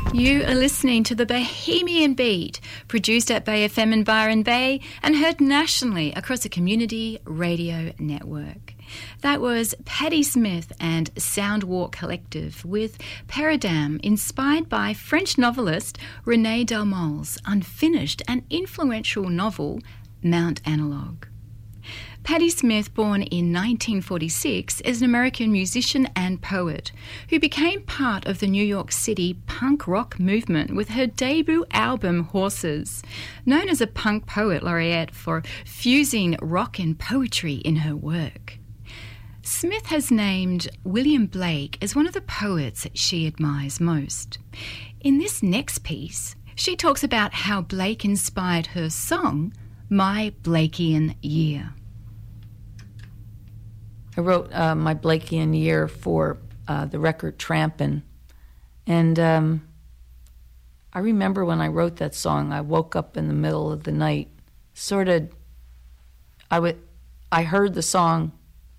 You are listening to the Bohemian Beat, produced at Bay FM in Byron Bay and heard nationally across a community radio network. That was Patti Smith and Soundwalk Collective with Peridam, inspired by French novelist René Delmont's unfinished and influential novel Mount Analog. Patti Smith, born in 1946, is an American musician and poet who became part of the New York City punk rock movement with her debut album Horses. Known as a punk poet laureate for fusing rock and poetry in her work, Smith has named William Blake as one of the poets she admires most. In this next piece, she talks about how Blake inspired her song, My Blakean Year. I wrote My Blakean Year for the record Trampin'. And I remember when I wrote that song, I woke up in the middle of the night, I heard the song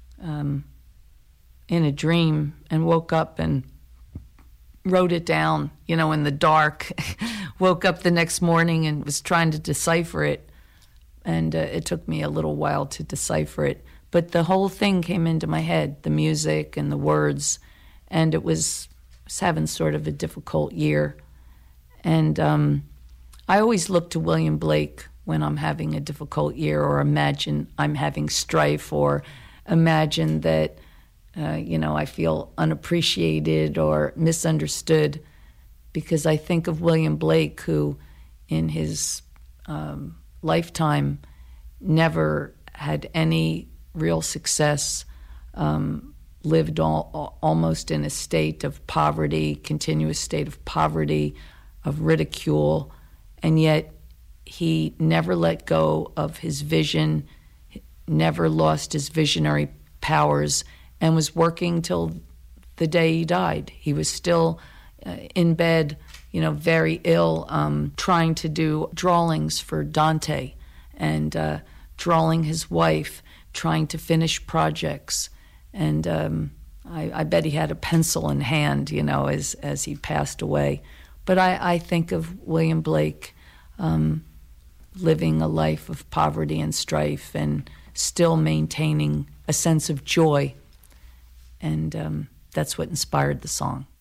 in a dream and woke up and wrote it down, in the dark. Woke up the next morning and was trying to decipher it. And it took me a little while to decipher it. But the whole thing came into my head, the music and the words, and I was having sort of a difficult year. And I always look to William Blake when I'm having a difficult year, or imagine I'm having strife, or imagine that, I feel unappreciated or misunderstood, because I think of William Blake, who in his lifetime never had any real success, lived almost in a state of poverty, continuous state of poverty, of ridicule, and yet he never let go of his vision, never lost his visionary powers, and was working till the day he died. He was still in bed, very ill, trying to do drawings for Dante, and drawing his wife, trying to finish projects. And I bet he had a pencil in hand, as he passed away. But I think of William Blake living a life of poverty and strife and still maintaining a sense of joy. And that's what inspired the song.